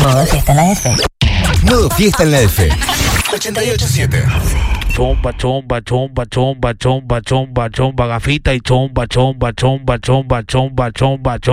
Modo fiesta en la F. Modo fiesta en la F. 88.7. Chomba, chomba, chomba, chomba, chomba, chomba, chomba, gafita y chomba, chomba, chomba, chomba, chomba, chomba, chomba.